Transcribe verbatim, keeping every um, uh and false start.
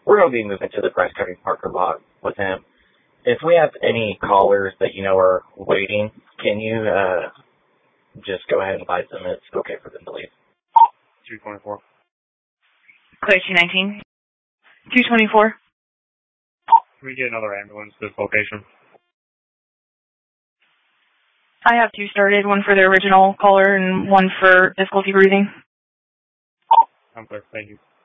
we're going to be moving to the price cutting parking lot with him. If we have any callers that you know are waiting, can you uh, just go ahead and advise them it's okay for them to leave? two twenty-four. Clear two nineteen. two twenty-four. Can we get another ambulance to this location? I have two started, one for the original caller and one for difficulty breathing. I'm clear. Thank you.